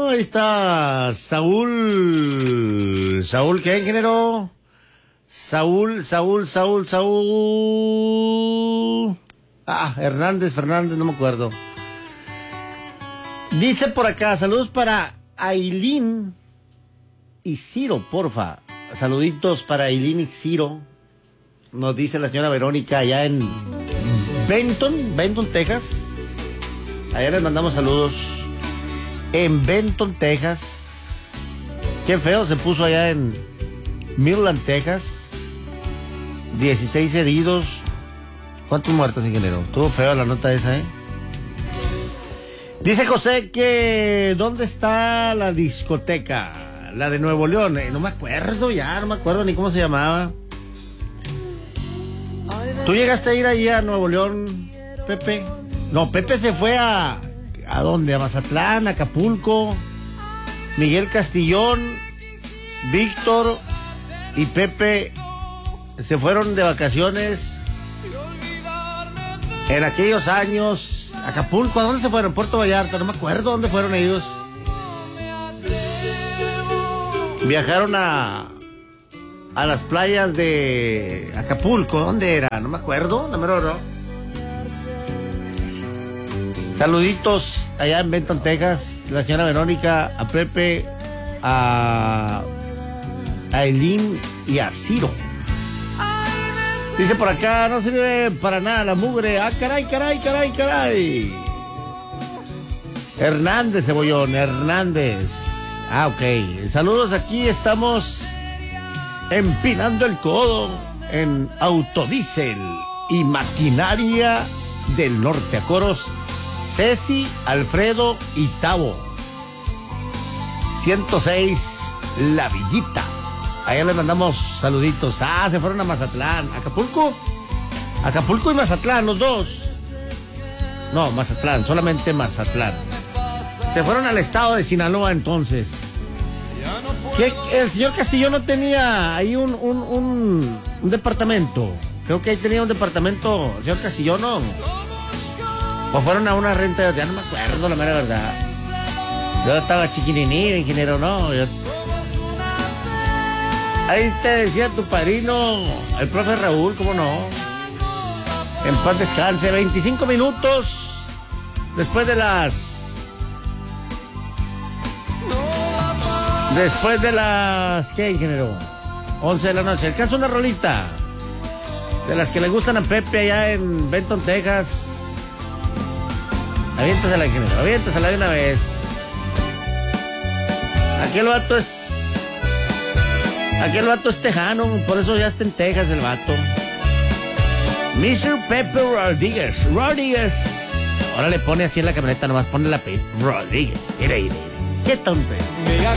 ahí está Saúl. ¿Saúl qué, ingeniero? Saúl. Fernández, no me acuerdo. Dice por acá, saludos para Ailín y Ciro, porfa. Saluditos para Ailín y Ciro. Nos dice la señora Verónica allá en Benton, Texas. Allá les mandamos saludos. En Benton, Texas. Qué feo se puso allá en Midland, Texas. 16 heridos. ¿Cuántos muertos, ingeniero? Estuvo feo la nota esa, ¿eh? Dice José que ¿dónde está la discoteca? La de Nuevo León. No me acuerdo ni cómo se llamaba. ¿Tú llegaste a ir ahí a Nuevo León, Pepe? No, Pepe se fue ¿a dónde? A Mazatlán, Acapulco. Miguel Castillón, Víctor y Pepe se fueron de vacaciones en aquellos años. Acapulco, ¿a dónde se fueron? Puerto Vallarta, no me acuerdo dónde fueron ellos. Viajaron a las playas de Acapulco. ¿Dónde era? No me acuerdo, no. Saluditos allá en Benton, Texas. La señora Verónica, a Pepe, a Eileen y a Ciro. Dice por acá, no sirve para nada la mugre. Ah, caray. Hernández, Cebollón, Hernández. Ah, ok. Saludos, aquí estamos empinando el codo en Autodiesel y Maquinaria del Norte. A coros, Ceci, Alfredo y Tavo. 106, La Villita. Allá les mandamos saluditos. Se fueron a Mazatlán. Acapulco y Mazatlán, los dos. No, Mazatlán, solamente Mazatlán. Se fueron al estado de Sinaloa entonces. El señor Castillo no tenía ahí un departamento. Creo que ahí tenía un departamento, el señor Castillo, ¿no? O fueron a una renta, ya no me acuerdo la mera verdad. Yo estaba chiquininí, ingeniero, ¿no? Ahí te decía tu padrino, el profe Raúl, ¿cómo no? En paz descanse. 25 minutos después de las... ¿qué, ingeniero? 11 de la noche. Alcanza una rolita de las que le gustan a Pepe allá en Benton, Texas. Aviéntasela, ingeniero, aviéntasela de una vez. Aquel vato es tejano, por eso ya está en Texas el vato. Mr. Pepe Rodríguez. Ahora le pone así en la camioneta, nomás pone la P. Rodríguez. Mira. Qué tonto. Mira